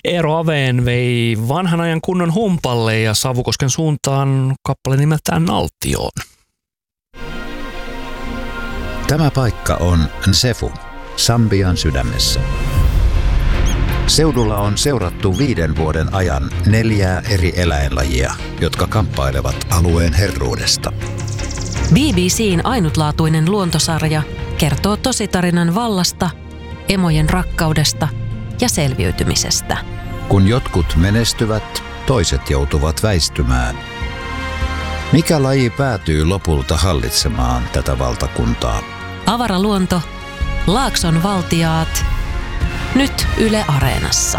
Eero Aveen vei vanhan ajan kunnon humpalle ja Savukosken suuntaan kappale nimeltään Naltioon. Tämä paikka on Nsefu, Sambian sydämessä. Seudulla on seurattu 5 vuoden ajan 4 eri eläinlajia, jotka kamppailevat alueen herruudesta. BBC:n ainutlaatuinen luontosarja kertoo tositarinan vallasta, emojen rakkaudesta ja selviytymisestä. Kun jotkut menestyvät, toiset joutuvat väistymään. Mikä laji päätyy lopulta hallitsemaan tätä valtakuntaa? Avaraluonto, Laakson valtiaat, nyt Yle Areenassa.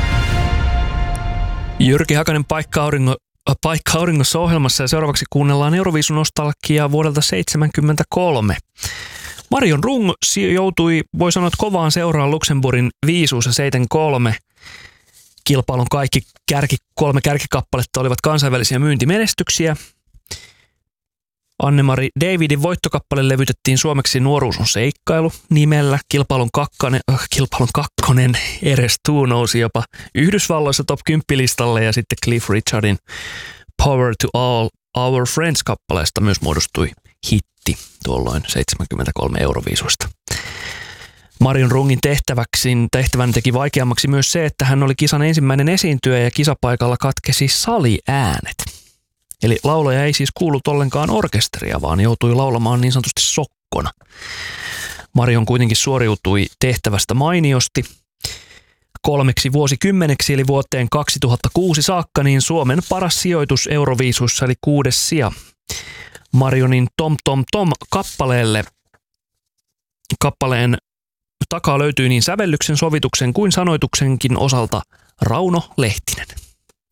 Jyrki Hakanen Paikka auringossa ohjelmassa ja seuraavaksi kuunnellaan Euroviisu-nostalgiaa vuodelta 1973. Marion Rung joutui, voi sanoa, kovaan seuraan Luxemburgin viisuus ja 73. Kilpailun kaikki 3 kärkikappaletta olivat kansainvälisiä myyntimenestyksiä. Anne-Mari Davidin voittokappale levytettiin suomeksi Nuoruus on seikkailu nimellä. Kilpailun kakkonen Eres Tu nousi jopa Yhdysvalloissa top 10-listalle ja sitten Cliff Richardin Power to All Our Friends-kappaleesta myös muodostui hitti tuolloin 73 Euroviisuista. Marion Rungin tehtävän teki vaikeammaksi myös se, että hän oli kisan ensimmäinen esiintyjä ja kisapaikalla katkesi saliäänet. Eli laulaja ei siis kuullut ollenkaan orkesteria, vaan joutui laulamaan niin sanotusti sokkona. Marion kuitenkin suoriutui tehtävästä mainiosti. 3 vuosikymmeneksi eli vuoteen 2006 saakka niin Suomen paras sijoitus Euroviisussa eli 6. sija. Marionin Tom Tom Tom kappaleen takaa löytyy niin sävellyksen, sovituksen kuin sanoituksenkin osalta Rauno Lehtinen.